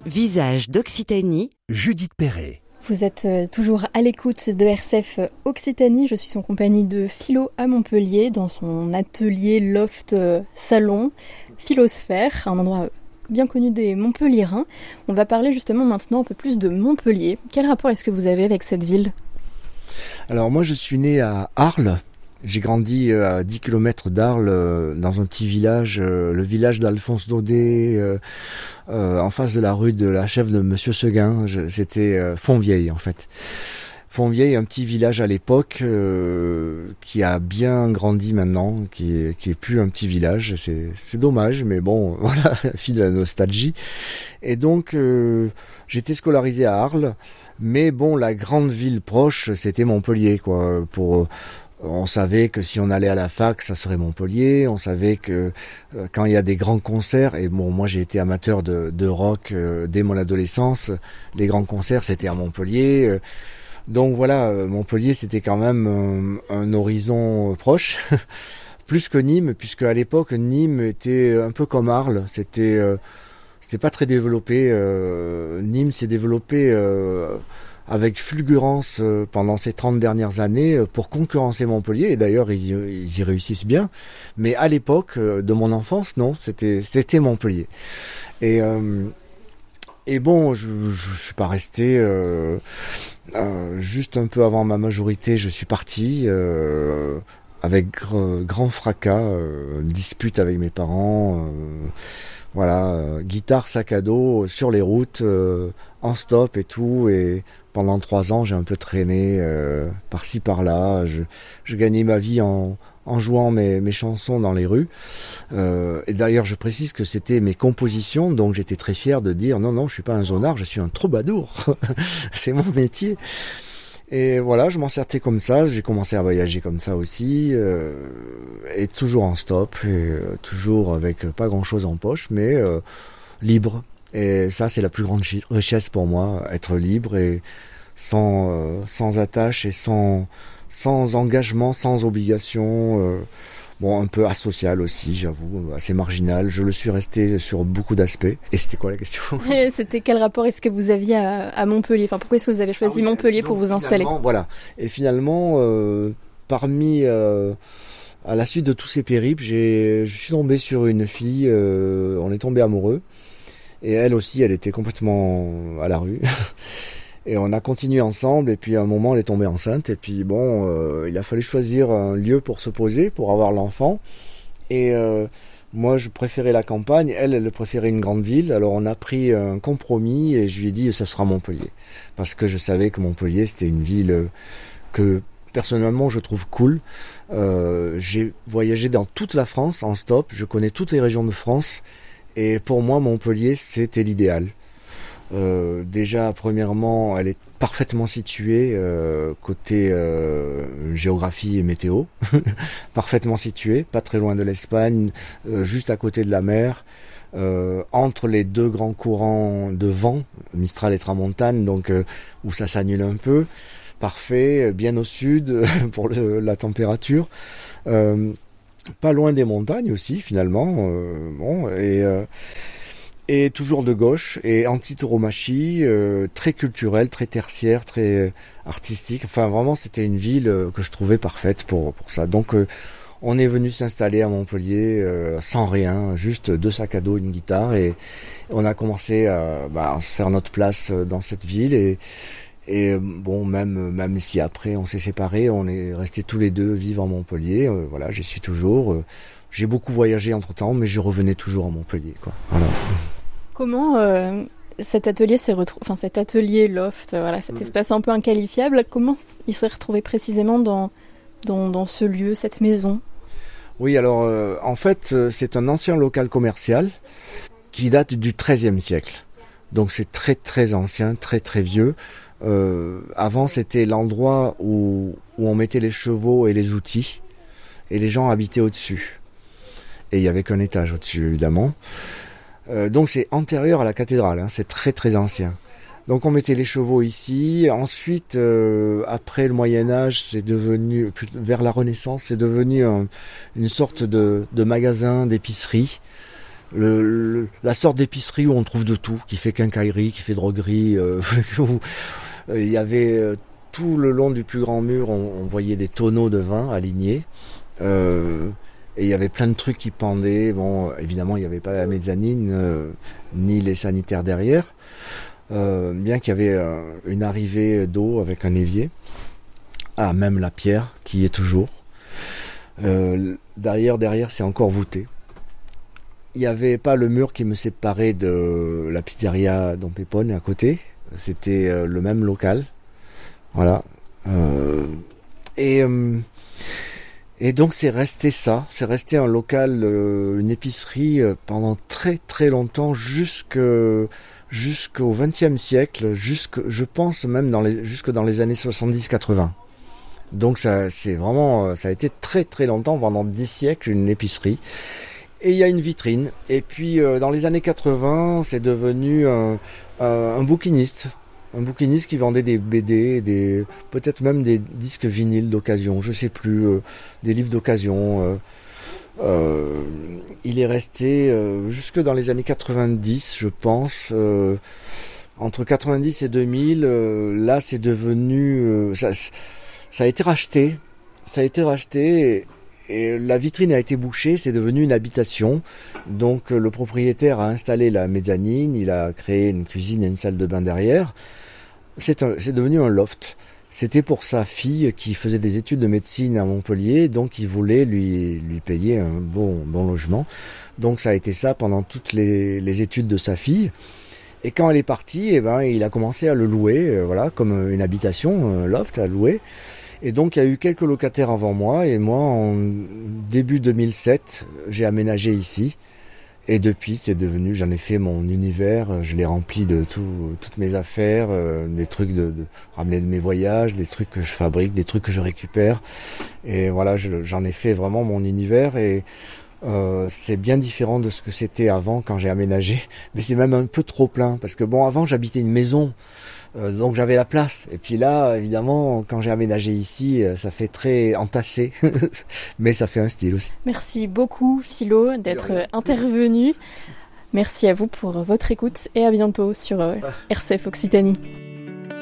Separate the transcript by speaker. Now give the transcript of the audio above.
Speaker 1: Visage d'Occitanie,
Speaker 2: Judith Perret.
Speaker 3: Vous êtes toujours à l'écoute de RCF Occitanie. Je suis en compagnie de Philo à Montpellier dans son atelier loft salon Philosphère, un endroit bien connu des Montpelliérains. On va parler justement maintenant un peu plus de Montpellier. Quel rapport est-ce que vous avez avec cette ville ?
Speaker 4: Alors moi je suis né à Arles. J'ai grandi à 10 km d'Arles, dans un petit village, le village d'Alphonse Daudet, en face de la rue de la chèvre de Monsieur Seguin. C'était Fontvieille en fait. Fontvieille, un petit village à l'époque qui a bien grandi maintenant, qui est plus un petit village. C'est dommage, mais bon, voilà, fille de la nostalgie. Et donc j'étais scolarisé à Arles, mais bon, la grande ville proche, c'était Montpellier, quoi. On savait que si on allait à la fac, ça serait Montpellier. On savait que quand il y a des grands concerts, et bon, moi j'ai été amateur de rock dès mon adolescence, les grands concerts c'était à Montpellier. Donc voilà, Montpellier c'était quand même un horizon proche, plus que Nîmes, puisque à l'époque Nîmes était un peu comme Arles, c'était pas très développé. Nîmes s'est développé avec fulgurance pendant ces 30 dernières années pour concurrencer Montpellier, et d'ailleurs ils y réussissent bien, mais à l'époque de mon enfance, non, c'était Montpellier. Et bon, je suis pas resté, juste un peu avant ma majorité, je suis parti avec grand fracas, dispute avec mes parents, voilà, guitare, sac à dos, sur les routes, en stop et tout, et pendant 3 ans, j'ai un peu traîné par-ci par-là. Je gagnais ma vie en jouant mes chansons dans les rues. Et d'ailleurs, je précise que c'était mes compositions, donc j'étais très fier de dire non, je suis pas un zonard, je suis un troubadour. C'est mon métier. Et voilà, je m'en sortais comme ça. J'ai commencé à voyager comme ça aussi, et toujours en stop, et toujours avec pas grand-chose en poche, mais libre. Et ça, c'est la plus grande richesse pour moi, être libre et sans attache et sans engagement, sans obligation. Bon, un peu asocial aussi, j'avoue, assez marginal. Je le suis resté sur beaucoup d'aspects. Et c'était quoi la question ?
Speaker 3: C'était quel rapport est-ce que vous aviez à Montpellier ? Enfin, pourquoi est-ce que vous avez choisi Montpellier pour vous installer ?
Speaker 4: Voilà. Et finalement, à la suite de tous ces périples, je suis tombé sur une fille, on est tombé amoureux. Et elle aussi, elle était complètement à la rue. Et on a continué ensemble, et puis à un moment, elle est tombée enceinte. Et puis bon, il a fallu choisir un lieu pour se poser, pour avoir l'enfant. Et moi, je préférais la campagne, elle préférait une grande ville. Alors on a pris un compromis, et je lui ai dit, ça sera Montpellier. Parce que je savais que Montpellier, c'était une ville que personnellement, je trouve cool. J'ai voyagé dans toute la France en stop, je connais toutes les régions de France. Et pour moi, Montpellier, c'était l'idéal. Déjà, premièrement, elle est parfaitement située côté géographie et météo. Parfaitement située, pas très loin de l'Espagne, juste à côté de la mer, entre les deux grands courants de vent, Mistral et Tramontane, donc où ça s'annule un peu. Parfait, bien au sud pour la température. Pas loin des montagnes aussi, finalement. Et toujours de gauche, et anti-tauromachie, très culturelle, très tertiaire, très artistique. Enfin, vraiment, c'était une ville que je trouvais parfaite pour ça. Donc, on est venu s'installer à Montpellier sans rien, juste 2 sacs à dos, une guitare, et on a commencé à se faire notre place dans cette ville. Et bon, même si après on s'est séparés, on est restés tous les deux vivre à Montpellier. Voilà, j'y suis toujours. J'ai beaucoup voyagé entre-temps, mais je revenais toujours à Montpellier, quoi. Voilà.
Speaker 3: Comment cet atelier cet atelier loft, voilà, cet espace un peu inqualifiable, comment il s'est retrouvé précisément dans ce lieu, cette maison ?
Speaker 4: Oui, alors en fait, c'est un ancien local commercial qui date du XIIIe siècle. Donc c'est très très ancien, très très vieux. Avant, c'était l'endroit où on mettait les chevaux et les outils, et les gens habitaient au-dessus. Et il y avait qu'un étage au-dessus, évidemment. Donc c'est antérieur à la cathédrale, hein, c'est très très ancien. Donc on mettait les chevaux ici. Ensuite, après le Moyen-Âge, c'est devenu, vers la Renaissance, c'est devenu une sorte de magasin d'épicerie. la sorte d'épicerie où on trouve de tout, qui fait quincaillerie, qui fait droguerie. Il y avait tout le long du plus grand mur, on voyait des tonneaux de vin alignés. Et il y avait plein de trucs qui pendaient. Bon, évidemment, il n'y avait pas la mezzanine, ni les sanitaires derrière. Bien qu'il y avait une arrivée d'eau avec un évier. Ah, même la pierre, qui y est toujours. Derrière, c'est encore voûté. Il n'y avait pas le mur qui me séparait de la pizzeria Don Pepone à côté. C'était le même local. Voilà. Et donc c'est resté ça. C'est resté un local, une épicerie pendant très très longtemps, jusqu'au XXe siècle, je pense même jusque dans les années 70-80. Donc ça a été très très longtemps, pendant 10 siècles, une épicerie. Et il y a une vitrine. Et puis dans les années 80, c'est devenu un bouquiniste. Un bouquiniste qui vendait des BD, peut-être même des disques vinyles d'occasion, je sais plus, des livres d'occasion. Il est resté jusque dans les années 90, je pense. Entre 90 et 2000, là c'est devenu... ça a été racheté. Et la vitrine a été bouchée, c'est devenu une habitation. Donc le propriétaire a installé la mezzanine, il a créé une cuisine et une salle de bain derrière. C'est devenu un loft. C'était pour sa fille qui faisait des études de médecine à Montpellier, donc il voulait lui payer un bon logement. Donc ça a été ça pendant toutes les études de sa fille. Et quand elle est partie, il a commencé à le louer, voilà, comme une habitation, un loft à louer. Et donc il y a eu quelques locataires avant moi, et moi en début 2007, j'ai aménagé ici. Et depuis, j'en ai fait mon univers, je l'ai rempli de toutes mes affaires, des trucs de ramener de mes voyages, des trucs que je fabrique, des trucs que je récupère. Et voilà, j'en ai fait vraiment mon univers, et c'est bien différent de ce que c'était avant quand j'ai aménagé. Mais c'est même un peu trop plein, parce que bon, avant j'habitais une maison, donc j'avais la place. Et puis là, évidemment, quand j'ai aménagé ici, ça fait très entassé, mais ça fait un style aussi.
Speaker 3: Merci beaucoup Philo d'être intervenu. Merci à vous pour votre écoute et à bientôt sur RCF Occitanie.